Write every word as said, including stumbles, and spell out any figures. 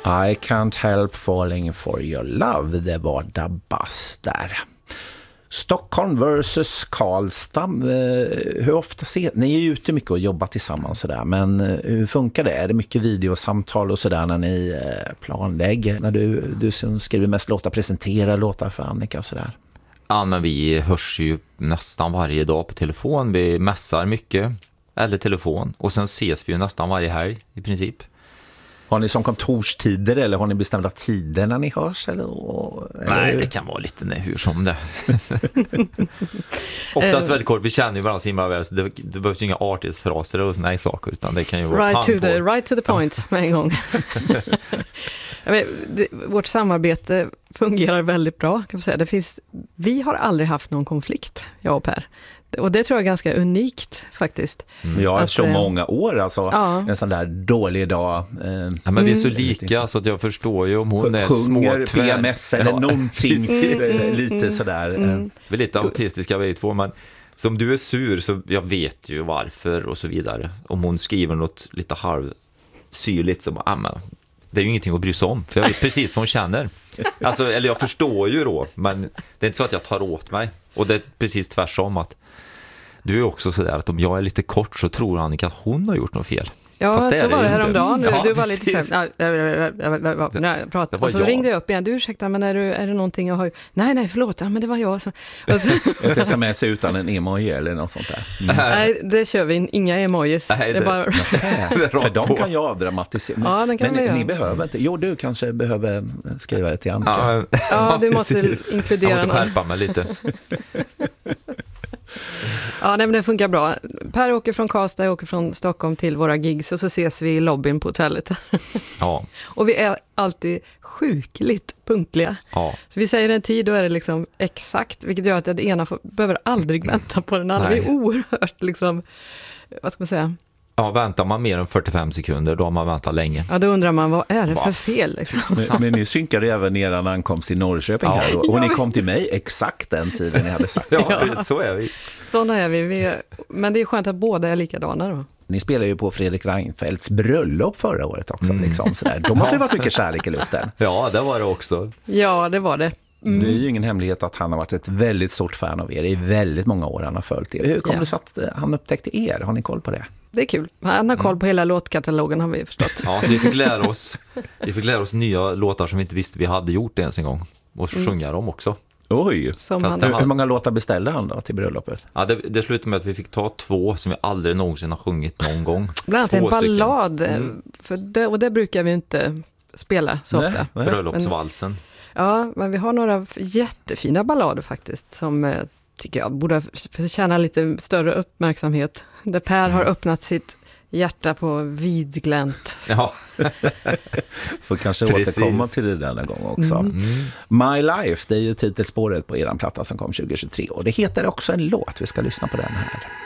I can't help falling for your love. Det var Dabas där. Stockholm versus Karlstad. Hur ofta ser ni är ju ute mycket och jobbar tillsammans sådär, men hur funkar det? Är det mycket videosamtal och sådär när ni planlägger? När du, du som skriver mest låtar, presenterar låtar för Annika och sådär? Ja, men vi hörs ju nästan varje dag på telefon. Vi mässar mycket, eller telefon. Och sen ses vi ju nästan varje helg i princip. Har ni som kontorstider eller har ni bestämda tider när ni hörs? Eller, eller? Nej, det kan vara lite nej, hur som det. Oftast väldigt kort, vi känner ju varandra så himla väl. Det, det behövs ju inga artighetsfraser och såna här saker, utan det kan ju vara right to, the, right to the point med en gång. vet, det, vårt samarbete fungerar väldigt bra, kan man säga. Det finns, vi har aldrig haft någon konflikt, jag och Per. Och det tror jag är ganska unikt faktiskt. Mm. Jag har så äh, många år, alltså ja. En sån där dålig dag. Eh, ja, men vi är så lika så att jag förstår ju om hon är sjunger små P M S eller ja. Någonting mm, lite mm, sådär. Mm. Vi är lite autistiska vi två, men som du är sur så jag vet ju varför och så vidare. Om hon skriver något lite halvsyrligt så bara, men det är ju ingenting att bry sig om, för jag vet precis vad hon känner. Alltså, eller jag förstår ju då, men det är inte så att jag tar åt mig. Och det är precis tvärsom att du är också sådär att om jag är lite kort så tror Annika att hon har gjort något fel. Ja, fast det så är det var det inte. häromdagen. Ja, du var precis. lite så här, nej, prat. Och så jag. ringde jag upp igen. Du, ursäkta, men är, du, är det någonting jag har... Nej, nej, förlåt. Ja, men det var jag. Så, och så... Ett sms utan en emoji eller något sånt där. Mm. Nej, det kör vi. Inga emojis. Nej, det, det är bara... För de kan jag avdramatisera. Ja, den kan men man ni göra. behöver inte. Jo, du kanske behöver skriva det till Annika. Ja, ja du måste precis. inkludera... Jag måste skärpa mig lite. Ja, nej, men det funkar bra. Per åker från Karlstad, jag åker från Stockholm till våra gigs och så ses vi i lobbyn på hotellet. Ja. Och vi är alltid sjukligt punktliga. Ja. Så vi säger en tid, då är det liksom exakt, vilket gör att det ena får, behöver aldrig vänta på den andra. Vi är oerhört liksom, vad ska man säga? Ja, väntar man mer än fyrtiofem sekunder, då har man väntat länge. Ja, då undrar man, vad är det för fel? Liksom? Men, men ni synkade även er ankomst i Norrköping ja. Här. Och, och ni kom till mig exakt den tiden ni hade sagt. Ja, ja. Så är vi. Sådana är vi. vi är, men det är skönt att båda är likadana då. Ni spelade ju på Fredrik Reinfeldts bröllop förra året också. Mm. Liksom, sådär. De måste ju varit mycket kärlek i luften. Ja, det var det också. Ja, det var det. Mm. Det är ju ingen hemlighet att han har varit ett väldigt stort fan av er. I väldigt många år han har följt er. Hur kom ja. det så att han upptäckte er? Har ni koll på det? Det är kul. Han har koll på mm. hela låtkatalogen, har vi förstått. Ja, vi fick lära oss, vi fick lära oss nya låtar som vi inte visste vi hade gjort ens en gång. Och mm. sjunga dem också. Oj, som han... hur, hur många låtar beställde han då till bröllopet? Ja, det, det slutade med att vi fick ta två som vi aldrig någonsin har sjungit någon gång. Bland annat en ballad, mm. för det, och det brukar vi inte spela så nej, ofta. Nej. Bröllopsvalsen. Men, ja, men vi har några jättefina ballader faktiskt som tycker jag borde förtjäna lite större uppmärksamhet. Där Per har öppnat sitt hjärta på vidglänt. Ja. Får kanske Precis. återkomma till det där en gång också. Mm. My Life, det är ju titelspåret på eran platta som kom tjugo tjugotre. Och det heter också en låt. Vi ska lyssna på den här.